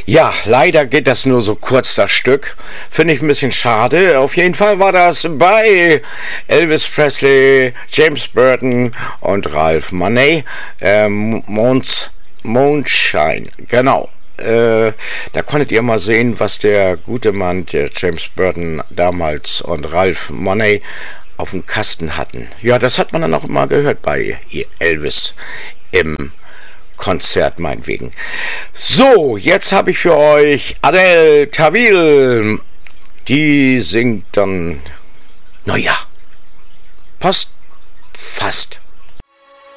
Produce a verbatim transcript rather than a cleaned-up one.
Ja, leider geht das nur so kurz, das Stück. Finde ich ein bisschen schade. Auf jeden Fall war das bei Elvis Presley, James Burton und Ralph Money. Ähm, Mons, Mondshine, genau. Äh, da konntet ihr mal sehen, was der gute Mann, der James Burton damals und Ralph Money auf dem Kasten hatten. Ja, das hat man dann auch immer gehört bei Elvis im Konzert meinetwegen. So, jetzt habe ich für euch Adele Tawil. Die singt dann, naja, passt fast.